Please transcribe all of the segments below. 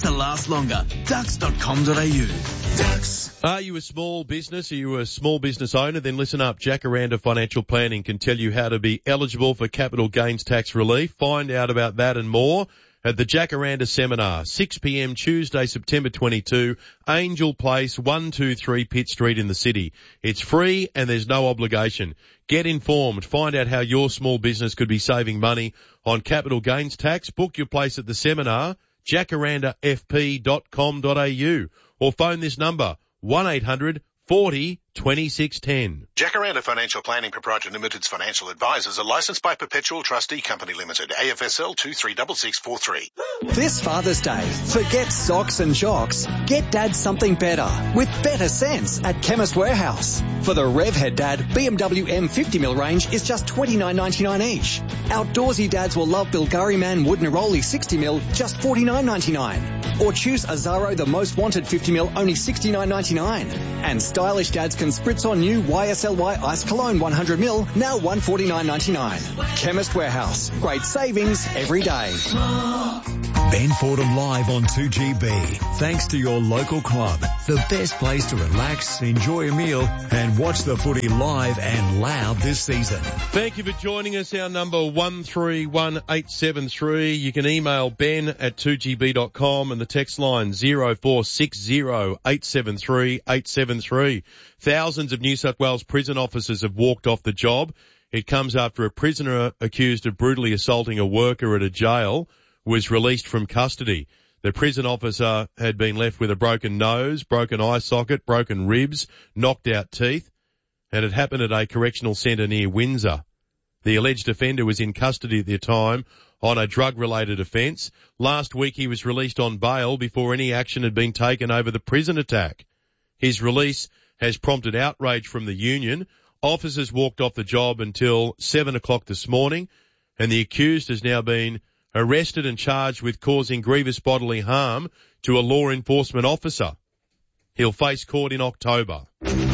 to last longer. Ducks.com.au. Ducks. Are you a small business? Are you a small business owner? Then listen up. Jacaranda Financial Planning can tell you how to be eligible for capital gains tax relief. Find out about that and more at the Jacaranda Seminar, 6 p.m. Tuesday, September 22, Angel Place, 123 Pitt Street in the city. It's free and there's no obligation. Get informed. Find out how your small business could be saving money on capital gains tax. Book your place at the seminar, jacarandafp.com.au, or phone this number, 1-800-40-2610. Jacaranda Financial Planning Proprietary Limited's financial advisors are licensed by Perpetual Trustee Company Limited, AFSL 236643. This Father's Day, forget socks and jocks. Get Dad something better with better sense at Chemist Warehouse. For the Revhead Dad, BMW M50mm range is just $29.99 each. Outdoorsy dads will love Bilgari Man Wood Neroli 60mm, just $49.99. Or choose Azaro the Most Wanted 50mm, only $69.99. And stylish dads can spritz on new YSLY Ice Cologne 100ml, now $149.99. Chemist Warehouse. Great savings every day. Ben Fordham live on 2GB. Thanks to your local club. The best place to relax, enjoy a meal and watch the footy live and loud this season. Thank you for joining us. Our number 131873. You can email ben at 2gb.com and the text line 0460 873 873. Thousands of New South Wales prison officers have walked off the job. It comes after a prisoner accused of brutally assaulting a worker at a jail was released from custody. The prison officer had been left with a broken nose, broken eye socket, broken ribs, knocked out teeth, and it happened at a correctional centre near Windsor. The alleged offender was in custody at the time on a drug-related offence. Last week he was released on bail before any action had been taken over the prison attack. His release has prompted outrage from the union. Officers walked off the job until 7 o'clock this morning, and the accused has now been arrested and charged with causing grievous bodily harm to a law enforcement officer. He'll face court in October.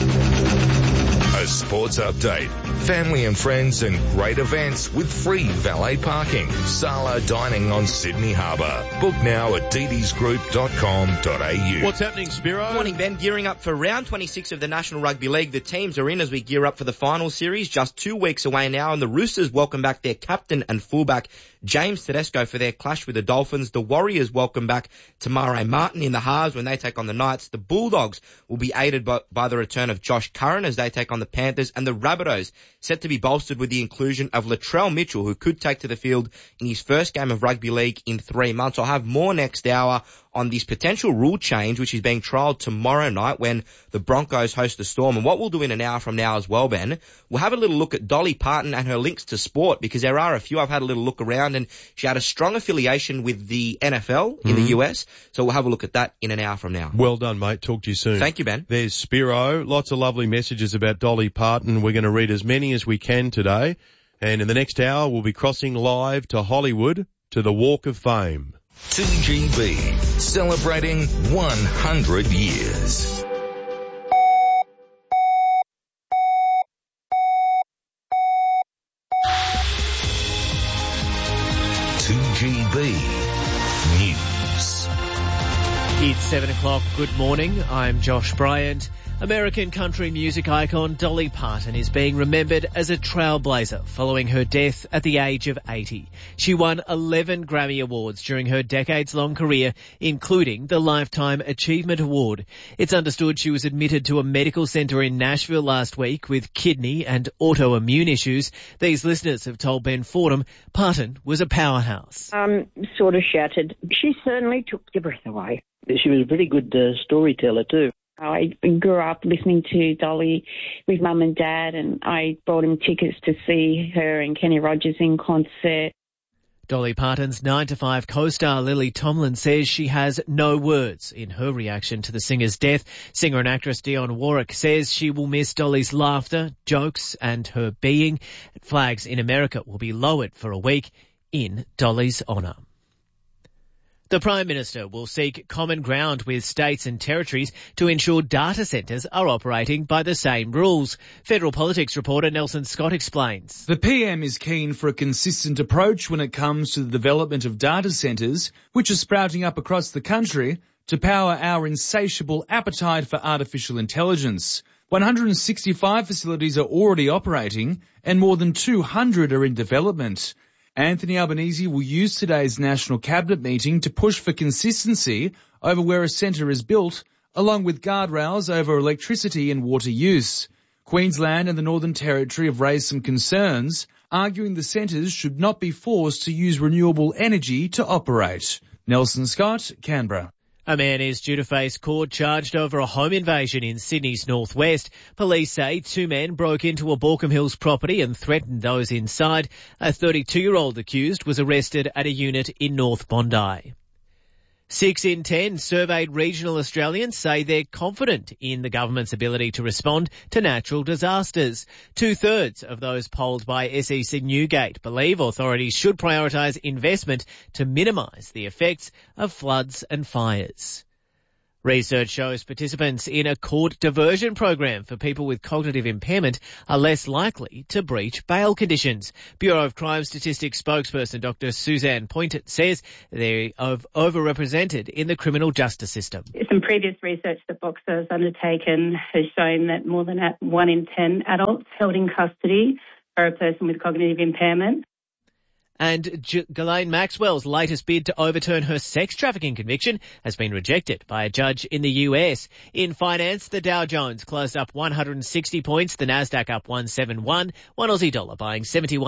A sports update. Family and friends and great events with free valet parking. Sala Dining on Sydney Harbour. Book now at ddsgroup.com.au. What's happening, Spiro? Morning, Ben. Gearing up for round 26 of the National Rugby League. The teams are in as we gear up for the final series, just 2 weeks away now, and the Roosters welcome back their captain and fullback, James Tedesco, for their clash with the Dolphins. The Warriors welcome back Tamare Martin in the halves when they take on the Knights. The Bulldogs will be aided by the return of Josh Curran as they take on the Panthers, and the Rabbitohs set to be bolstered with the inclusion of Latrell Mitchell, who could take to the field in his first game of rugby league in 3 months. I'll have more next hour on this potential rule change, which is being trialled tomorrow night when the Broncos host the Storm. And what we'll do in an hour from now as well, Ben, we'll have a little look at Dolly Parton and her links to sport, because there are a few. I've had a little look around and she had a strong affiliation with the NFL in the US. So we'll have a look at that in an hour from now. Well done, mate. Talk to you soon. Thank you, Ben. There's Spiro. Lots of lovely messages about Dolly Parton. We're going to read as many as we can today. And in the next hour, we'll be crossing live to Hollywood to the Walk of Fame. 2GB, celebrating 100 years. News. It's 7 o'clock. Good morning. I'm Josh Bryant. American country music icon Dolly Parton is being remembered as a trailblazer following her death at the age of 80. She won 11 Grammy Awards during her decades-long career, including the Lifetime Achievement Award. It's understood she was admitted to a medical centre in Nashville last week with kidney and autoimmune issues. These listeners have told Ben Fordham Parton was a powerhouse. Sort of shattered. She certainly took your breath away. She was a very good storyteller too. I grew up listening to Dolly with Mum and Dad, and I bought him tickets to see her and Kenny Rogers in concert. Dolly Parton's 9 to 5 co-star Lily Tomlin says she has no words in her reaction to the singer's death. Singer and actress Dionne Warwick says she will miss Dolly's laughter, jokes and her being. Flags in America will be lowered for a week in Dolly's honour. The Prime Minister will seek common ground with states and territories to ensure data centres are operating by the same rules. Federal Politics reporter Nelson Scott explains. The PM is keen for a consistent approach when it comes to the development of data centres, which are sprouting up across the country to power our insatiable appetite for artificial intelligence. 165 facilities are already operating and more than 200 are in development. Anthony Albanese will use today's National Cabinet meeting to push for consistency over where a centre is built, along with guardrails over electricity and water use. Queensland and the Northern Territory have raised some concerns, arguing the centres should not be forced to use renewable energy to operate. Nelson Scott, Canberra. A man is due to face court charged over a home invasion in Sydney's northwest. Police say 2 men broke into a Baulkham Hills property and threatened those inside. A 32-year-old accused was arrested at a unit in North Bondi. 6 in 10 surveyed regional Australians say they're confident in the government's ability to respond to natural disasters. 2/3 of those polled by SEC Newgate believe authorities should prioritise investment to minimise the effects of floods and fires. Research shows participants in a court diversion program for people with cognitive impairment are less likely to breach bail conditions. Bureau of Crime Statistics spokesperson Dr. Suzanne Pointet says they're overrepresented in the criminal justice system. Some previous research that Boxer has undertaken has shown that more than 1 in 10 adults held in custody are a person with cognitive impairment. And Ghislaine Maxwell's latest bid to overturn her sex trafficking conviction has been rejected by a judge in the US. In finance, the Dow Jones closed up 160 points, the Nasdaq up 171, one Aussie dollar buying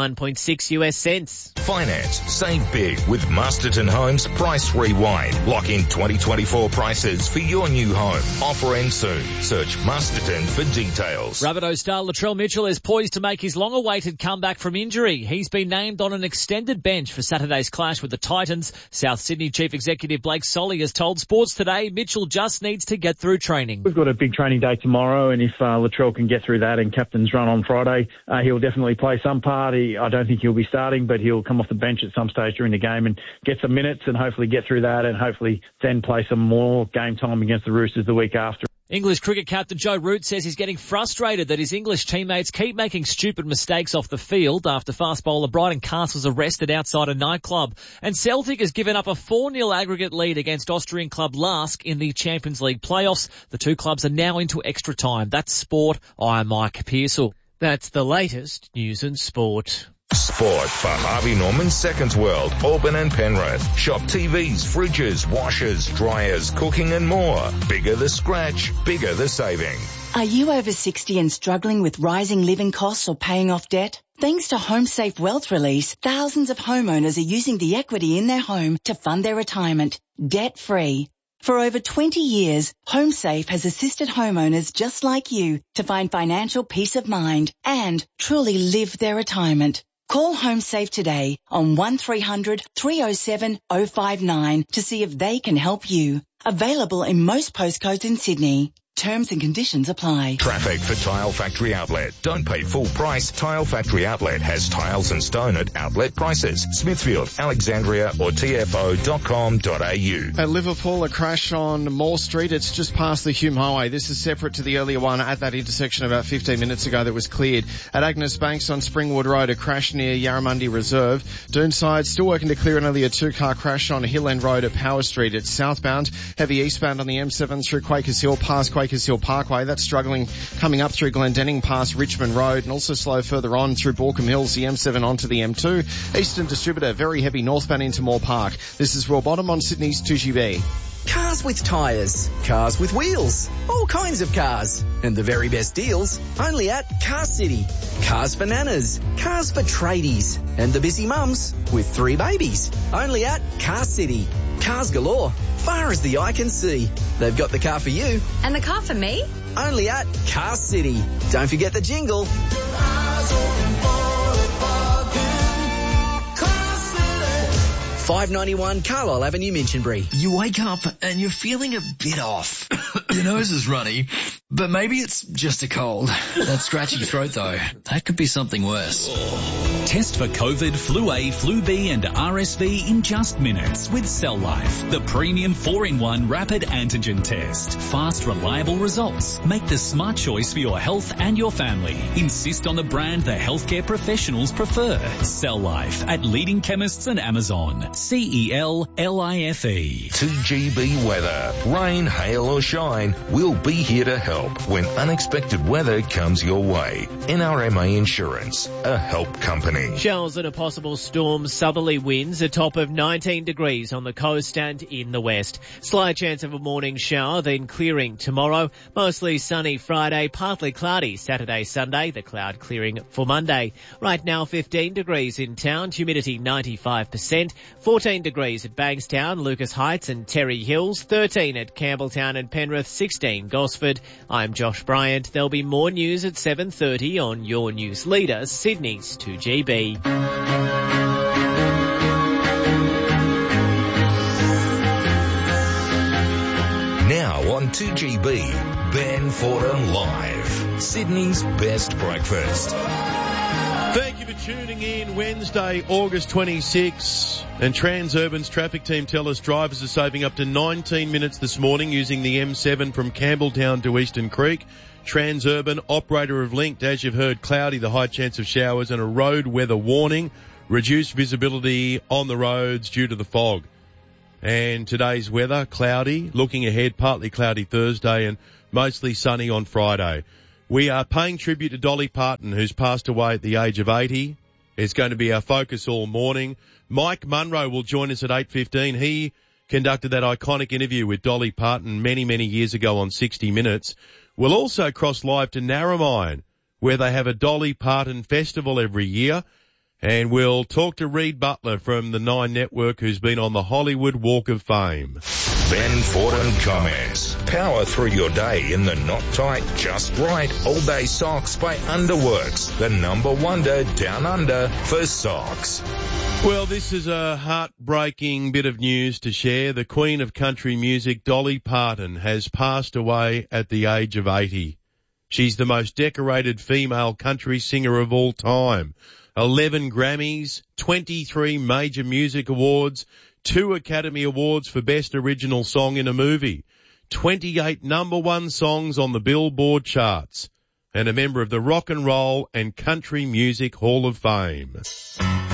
71.6 US cents. Finance, save big with Masterton Homes Price Rewind. Lock in 2024 prices for your new home. Offer ends soon. Search Masterton for details. Rabbitohs star Latrell Mitchell is poised to make his long-awaited comeback from injury. He's been named on an extended bench for Saturday's clash with the Titans. South Sydney Chief Executive Blake Solly has told Sports Today Mitchell just needs to get through training. We've got a big training day tomorrow, and if Latrell can get through that and captain's run on Friday, he'll definitely play some part. I don't think he'll be starting, but he'll come off the bench at some stage during the game and get some minutes and hopefully get through that and hopefully then play some more game time against the Roosters the week after. English cricket captain Joe Root says he's getting frustrated that his English teammates keep making stupid mistakes off the field after fast bowler Bryden Castle's arrested outside a nightclub. And Celtic has given up a 4-0 aggregate lead against Austrian club Lask in the Champions League playoffs. The two clubs are now into extra time. That's sport. I'm Mike Pearsall. That's the latest news and sport. Sport for Harvey Norman Seconds World, Auburn and Penrith. Shop TVs, fridges, washers, dryers, cooking and more. Bigger the scratch, bigger the saving. Are you over 60 and struggling with rising living costs or paying off debt? Thanks to HomeSafe Wealth Release, thousands of homeowners are using the equity in their home to fund their retirement, debt-free. For over 20 years, HomeSafe has assisted homeowners just like you to find financial peace of mind and truly live their retirement. Call HomeSafe today on 1300 307 059 to see if they can help you. Available in most postcodes in Sydney. Terms and conditions apply. Traffic for Tile Factory Outlet. Don't pay full price. Tile Factory Outlet has tiles and stone at outlet prices. Smithfield, Alexandria or tfo.com.au. At Liverpool, a crash on Moore Street. It's just past the Hume Highway. This is separate to the earlier one at that intersection about 15 minutes ago that was cleared. At Agnes Banks on Springwood Road, a crash near Yarramundi Reserve. Doonside, still working to clear an earlier 2-car crash on Hill End Road at Power Street. It's southbound, heavy eastbound on the M7 through Quakers Hill past Quakers Hill Parkway. That's struggling coming up through Glendenning past Richmond Road and also slow further on through Baulkham Hills, the M7 onto the M2. Eastern Distributor, very heavy northbound into Moore Park. This is Royal Bottom on Sydney's 2GB. Cars with tyres, cars with wheels, all kinds of cars. And the very best deals only at Car City. Cars for nanas, cars for tradies, and the busy mums with 3 babies. Only at Car City. Cars galore, far as the eye can see. They've got the car for you. And the car for me? Only at Car City. Don't forget the jingle. $5.91 Carlisle Avenue, Minchinbury. You wake up and you're feeling a bit off. Your nose is runny, but But maybe it's just a cold. That scratchy throat though, that could be something worse. Test for COVID, Flu A, Flu B and RSV in just minutes with Cell Life, the premium 4-in-1 rapid antigen test. Fast, reliable results. Make the smart choice for your health and your family. Insist on the brand the healthcare professionals prefer. Cell Life at leading chemists and Amazon. CELLIFE. 2GB weather. Rain, hail or shine, we'll be here to help when unexpected weather comes your way. NRMA Insurance, a help company. Showers and a possible storm, southerly winds, a top of 19 degrees on the coast and in the west. Slight chance of a morning shower, then clearing tomorrow. Mostly sunny Friday, partly cloudy Saturday, Sunday, the cloud clearing for Monday. Right now 15 degrees in town, humidity 95%, 14 degrees at Bankstown, Lucas Heights and Terry Hills, 13 at Campbelltown and Penrith, 16 Gosford. I'm Josh Bryant. There'll be more news at 7:30 on your news leader, Sydney's 2GB. Now on 2GB, Ben Fordham Live, Sydney's best breakfast. Thank you for tuning in. Wednesday, August 26, and Transurban's traffic team tell us drivers are saving up to 19 minutes this morning using the M7 from Campbelltown to Eastern Creek. Transurban, operator of Linked, as you've heard, cloudy, the high chance of showers and a road weather warning. Reduced visibility on the roads due to the fog. And today's weather, cloudy, looking ahead, partly cloudy Thursday and mostly sunny on Friday. We are paying tribute to Dolly Parton, who's passed away at the age of 80. It's going to be our focus all morning. Mike Munro will join us at 8:15. He conducted that iconic interview with Dolly Parton many, many years ago on 60 Minutes. We'll also cross live to Narromine, where they have a Dolly Parton festival every year. And we'll talk to Reed Butler from the Nine Network, who's been on the Hollywood Walk of Fame. Ben Fordham comments. Power through your day in the not tight, just right all day socks by Underworks, the number wonder down under for socks. Well, this is a heartbreaking bit of news to share. The Queen of Country Music, Dolly Parton, has passed away at the age of 80. She's the most decorated female country singer of all time. 11 Grammys, 23 major music awards, 2 Academy Awards for Best Original Song in a Movie, 28 number one songs on the Billboard charts, and a member of the Rock and Roll and Country Music Hall of Fame.